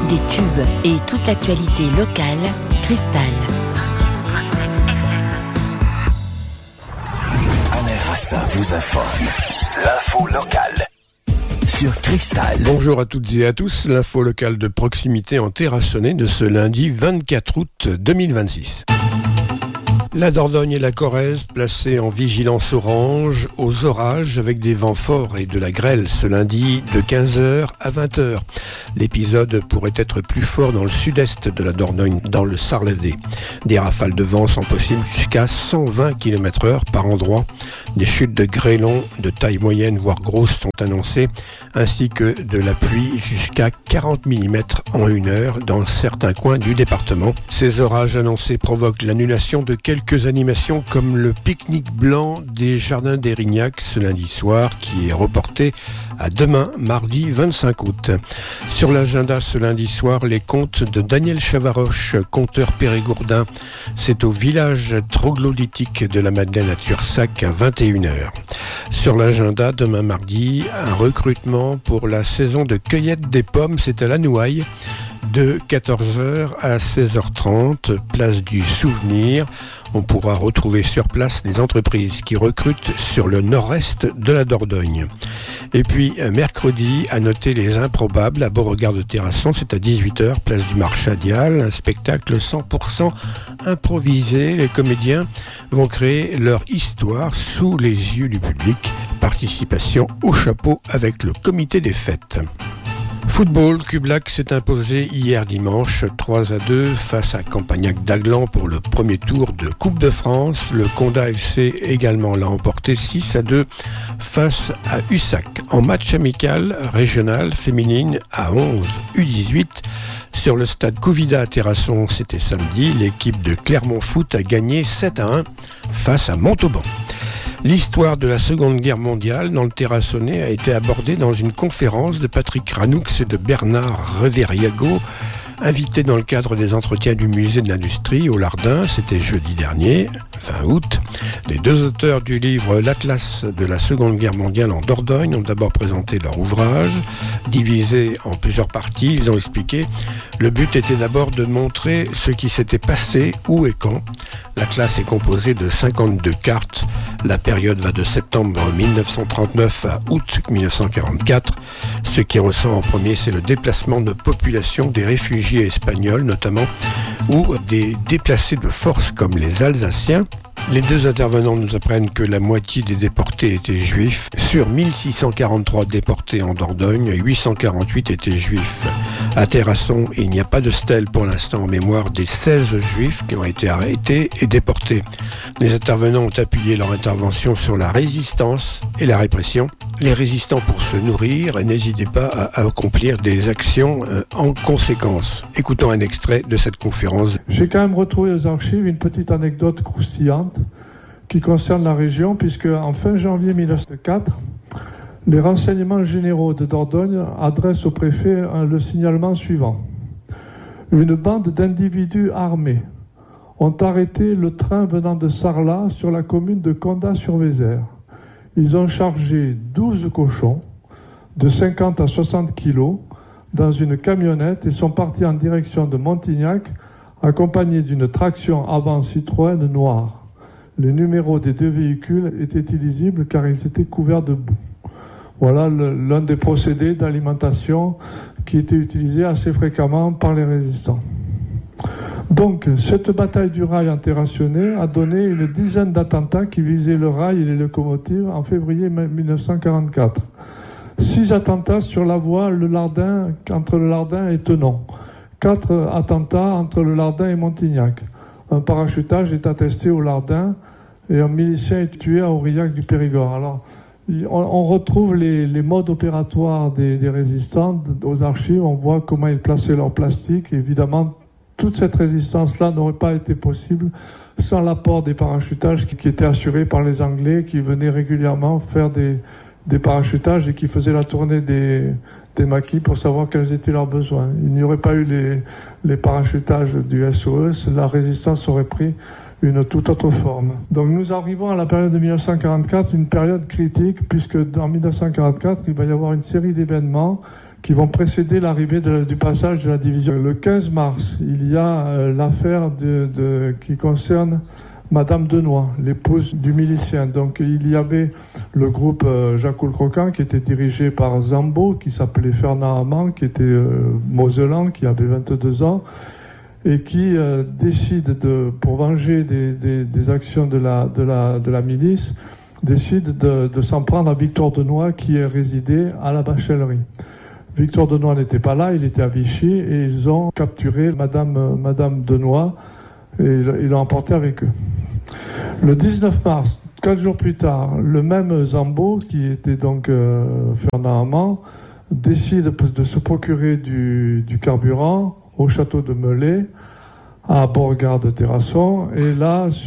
Des tubes et toute l'actualité locale, Cristal 106.7 FM. Alain Rassa vous informe. L'info locale sur Cristal. Bonjour à toutes et à tous, l'info locale de proximité en Terrassonnais de ce lundi 24 août 2026. La Dordogne et la Corrèze placées en vigilance orange aux orages avec des vents forts et de la grêle ce lundi de 15h à 20h. L'épisode pourrait être plus fort dans le sud-est de la Dordogne, dans le Sarladais. Des rafales de vent sont possibles jusqu'à 120 km/h par endroit. Des chutes de grêlons de taille moyenne voire grosse sont annoncées, ainsi que de la pluie jusqu'à 40 mm en 1 heure dans certains coins du département. Ces orages annoncés provoquent l'annulation de quelques animations comme le pique-nique blanc des Jardins d'Érignac ce lundi soir qui est reporté à demain, mardi 25 août. Sur l'agenda ce lundi soir, les contes de Daniel Chavaroche, conteur périgourdin. C'est au village troglodytique de la Madeleine à Tursac à 21h. Sur l'agenda, demain mardi, un recrutement pour la saison de cueillette des pommes, c'est à la Nouaille. De 14h à 16h30, place du Souvenir. On pourra retrouver sur place les entreprises qui recrutent sur le nord-est de la Dordogne. Et puis, mercredi, à noter les improbables à Beauregard de Terrasson, c'est à 18h, place du Marchadial, un spectacle 100% improvisé. Les comédiens vont créer leur histoire sous les yeux du public. Participation au chapeau avec le comité des fêtes. Football, Cublac s'est imposé hier dimanche 3-2 face à Campagnac d'Aglan pour le premier tour de Coupe de France. Le Condat FC également l'a emporté 6-2 face à Ussac. En match amical régional féminine à 11 U18 sur le stade Couvida à Terrasson, c'était samedi. L'équipe de Clermont Foot a gagné 7-1 face à Montauban. L'histoire de la Seconde Guerre mondiale dans le Terrassonnais a été abordée dans une conférence de Patrick Ranoux et de Bernard Reveriago, invités dans le cadre des entretiens du musée de l'industrie au Lardin. C'était jeudi dernier, 20 août. Les deux auteurs du livre L'Atlas de la Seconde Guerre mondiale en Dordogne ont d'abord présenté leur ouvrage. Divisé en plusieurs parties, ils ont expliqué le but était d'abord de montrer ce qui s'était passé, où et quand. L'Atlas est composé de 52 cartes. La période va de septembre 1939 à août 1944. Ce qui ressort en premier, c'est le déplacement de population des réfugiés espagnols notamment, ou des déplacés de force comme les Alsaciens. Les deux intervenants nous apprennent que la moitié des déportés étaient juifs. Sur 1643 déportés en Dordogne, 848 étaient juifs. À Terrasson, il n'y a pas de stèle pour l'instant en mémoire des 16 juifs qui ont été arrêtés et déportés. Les intervenants ont appuyé leur intervention sur la résistance et la répression. Les résistants pour se nourrir, n'hésitez pas à accomplir des actions en conséquence. Écoutons un extrait de cette conférence. J'ai quand même retrouvé aux archives une petite anecdote croustillante qui concerne la région, puisque en fin janvier 1904, les renseignements généraux de Dordogne adressent au préfet le signalement suivant. Une bande d'individus armés ont arrêté le train venant de Sarlat sur la commune de Condat-sur-Vézère. Ils ont chargé 12 cochons de 50 à 60 kilos dans une camionnette et sont partis en direction de Montignac accompagnés d'une traction avant Citroën noire. Les numéros des deux véhicules étaient illisibles car ils étaient couverts de boue. Voilà l'un des procédés d'alimentation qui était utilisé assez fréquemment par les résistants. Donc, cette bataille du rail en Terrassonnais a donné une dizaine d'attentats qui visaient le rail et les locomotives en février 1944. 6 attentats sur la voie entre le Lardin et Tenon. 4 attentats entre le Lardin et Montignac. Un parachutage est attesté au Lardin et un milicien est tué à Aurillac du Périgord. Alors, on retrouve les modes opératoires des résistants aux archives. On voit comment ils plaçaient leur plastique. Évidemment, toute cette résistance-là n'aurait pas été possible sans l'apport des parachutages qui étaient assurés par les Anglais, qui venaient régulièrement faire des parachutages et qui faisaient la tournée des maquis pour savoir quels étaient leurs besoins. Il n'y aurait pas eu les parachutages du SOS, la résistance aurait pris une toute autre forme. Donc nous arrivons à la période de 1944, une période critique, puisque dans 1944, il va y avoir une série d'événements qui vont précéder l'arrivée du passage de la division. Le 15 mars, il y a l'affaire qui concerne Madame Denoy, l'épouse du milicien. Donc il y avait le groupe Jacques Croquant qui était dirigé par Zambo, qui s'appelait Fernand Amand, qui était mosellan, qui avait 22 ans, et qui décide pour venger des actions de la milice, décide de s'en prendre à Victor Denoy, qui résidait à la Bachellerie. Victor Denoy n'était pas là, il était à Vichy, et ils ont capturé Madame Denoy, et ils l'ont emporté avec eux. Le 19 mars, 4 jours plus tard, le même Zambo, qui était donc Fernand Amand, décide de se procurer du carburant au château de Melay, à Beauregard de Terrasson, et là,